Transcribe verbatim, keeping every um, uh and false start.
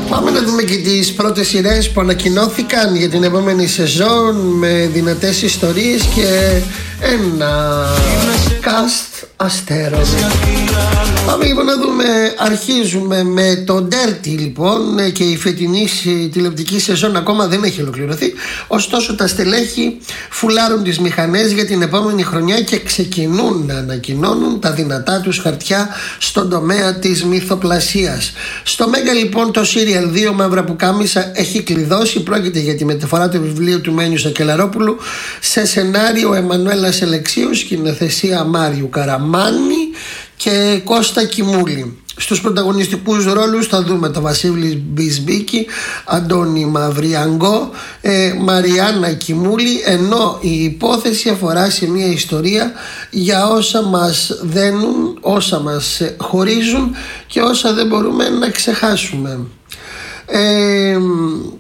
Πάμε να δούμε και τις πρώτες σειρές που ανακοινώθηκαν για την επόμενη σεζόν, με δυνατές ιστορίες και ένα cast αστέρων. Πάμε λοιπόν να δούμε, αρχίζουμε με το Dirty λοιπόν, και η φετινή τηλεοπτική σεζόν ακόμα δεν έχει ολοκληρωθεί. Ωστόσο τα στελέχη φουλάρουν τις μηχανές για την επόμενη χρονιά και ξεκινούν να ανακοινώνουν τα δυνατά τους χαρτιά στον τομέα της μυθοπλασίας. Στο Μέγκα λοιπόν το Serial δύο Μαύρα Πουκάμισα έχει κλειδώσει. Πρόκειται για τη μεταφορά του βιβλίου του Μένιου Σακελαρόπουλου σε σενάριο Εμμανουέλας Ελεξίου, σκηνοθεσία Μάριου Καραμάνη και Κώστα Κιμούλη. Στους πρωταγωνιστικούς ρόλους θα δούμε τον Βασίλη Μπισμπίκη, Αντώνη Μαυριανγκό, ε, Μαριάννα Κιμούλη, ενώ η υπόθεση αφορά σε μια ιστορία για όσα μας δένουν, όσα μας χωρίζουν και όσα δεν μπορούμε να ξεχάσουμε. Ε,